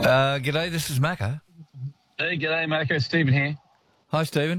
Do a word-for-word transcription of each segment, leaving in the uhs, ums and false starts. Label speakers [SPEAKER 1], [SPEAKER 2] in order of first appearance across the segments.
[SPEAKER 1] Uh, g'day, this is Macca.
[SPEAKER 2] Hey, g'day, Marco. Stephen here.
[SPEAKER 1] Hi, Stephen.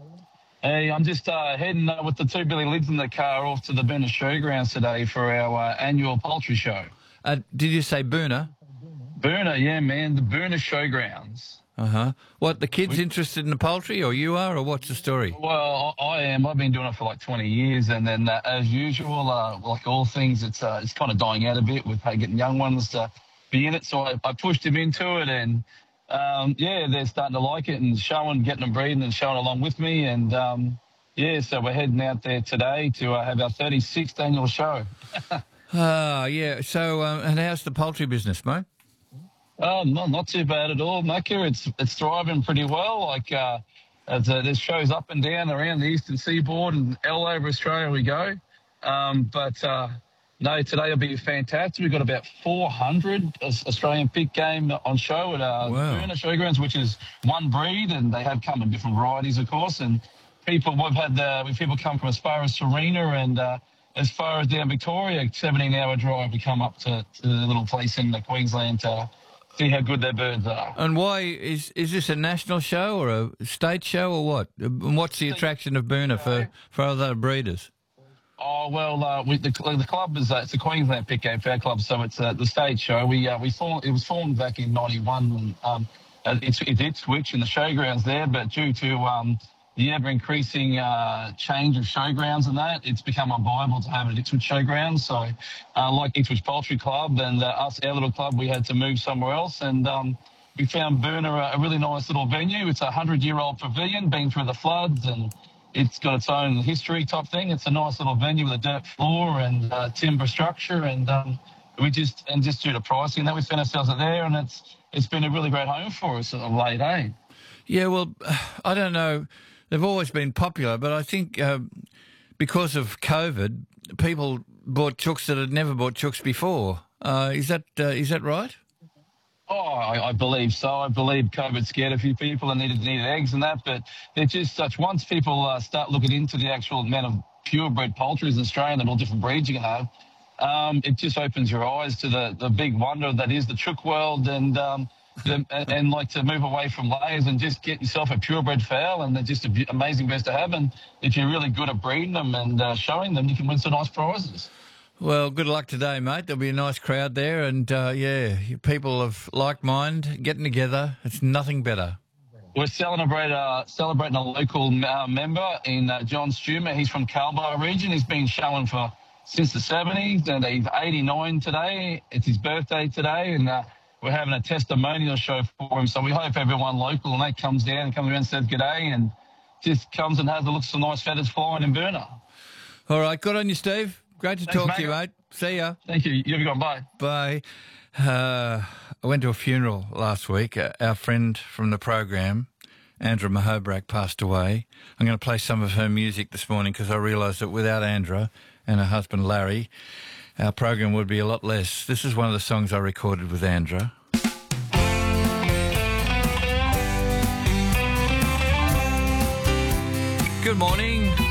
[SPEAKER 2] Hey, I'm just uh, heading uh, with the two Billy Lids in the car off to the Boonah Showgrounds today for our uh, annual poultry show.
[SPEAKER 1] Uh, did you say Boonah?
[SPEAKER 2] Boonah, yeah, man, the Boonah Showgrounds.
[SPEAKER 1] Uh-huh. What, the kids
[SPEAKER 2] We-
[SPEAKER 1] interested in the poultry, or you are, or what's the story?
[SPEAKER 2] Well, I I am. I've been doing it for like twenty years, and then uh, as usual, uh, like all things, it's uh, it's kind of dying out a bit with uh, getting young ones to be in it. So I, I pushed them into it, and um, yeah, they're starting to like it and showing, getting them breeding and showing along with me, and um, yeah, so we're heading out there today to uh, have our thirty-sixth annual show.
[SPEAKER 1] Ah, yeah. So, um, and how's the poultry business, mate?
[SPEAKER 2] Oh, not not too bad at all, Macca. It's it's thriving pretty well. Like uh, as, uh, there's shows up and down around the eastern seaboard and all over Australia we go. Um, but uh, no, today will be fantastic. We've got about four hundred Australian pig game on show at uh,
[SPEAKER 1] Wow.
[SPEAKER 2] Boonah Showgrounds, which is one breed, and they have come in different varieties, of course. And people we've had the we've people come from as far as Serena and uh, as far as down Victoria, seventeen hour drive to come up to, to the little place in the Queensland to see how good their birds are.
[SPEAKER 1] And why, is is this a national show or a state show or what? And what's the attraction of Boonah for, for other breeders?
[SPEAKER 2] Oh well, uh, we, the, the club is uh, it's a Queensland Pit Game Fair Club, so it's uh, the state show. We uh, we formed, it was formed back in ninety-one. Um, it, it did switch in the showgrounds there, but due to um, the ever increasing uh, change of showgrounds and that, it's become unviable to have it at Ipswich Showgrounds. So, uh, like Ipswich Poultry Club and uh, us, our little club, we had to move somewhere else, and um, we found Boonah a, a really nice little venue. It's a hundred-year-old pavilion, been through the floods, and it's got its own history type thing. It's a nice little venue with a dirt floor and uh, timber structure, and um, we just and just due to pricing, that we found ourselves there, and it's it's been a really great home for us of late, eh?
[SPEAKER 1] Yeah, well, I don't know. They've always been popular, but I think uh, because of COVID, people bought chooks that had never bought chooks before. Uh, is that uh, is that right?
[SPEAKER 2] Oh, I, I believe so. I believe COVID scared a few people and needed needed eggs and that, but they're just such. Once people uh, start looking into the actual amount of purebred poultry in Australia and all different breeds you can have, um, it just opens your eyes to the, the big wonder that is the chook world, and um, the, and, and like to move away from layers and just get yourself a purebred fowl, and they're just a, amazing birds to have. And if you're really good at breeding them and uh, showing them, you can win some nice prizes.
[SPEAKER 1] Well, good luck today, mate. There'll be a nice crowd there, and uh, yeah, people of like mind getting together. It's nothing better.
[SPEAKER 2] We're celebrating, uh, celebrating a local uh, member in uh, John Stumer. He's from Carlisle region. He's been showing for since the seventies, and he's eighty-nine today. It's his birthday today, and uh, we're having a testimonial show for him. So we hope everyone local and that comes down and comes around and says g'day, and just comes and has a look at some nice feathers flying in Boonah.
[SPEAKER 1] All right, good on you, Steve. Great to
[SPEAKER 2] Thanks,
[SPEAKER 1] talk
[SPEAKER 2] mate.
[SPEAKER 1] to you, mate. See ya.
[SPEAKER 2] Thank you. You have a good one. Bye.
[SPEAKER 1] Bye. Uh, I went to a funeral last week. Uh, our friend from the program, Andra Mahobrak, passed away. I'm going to play some of her music this morning because I realised that without Andra and her husband Larry, our program would be a lot less. This is one of the songs I recorded with Andra. Good morning.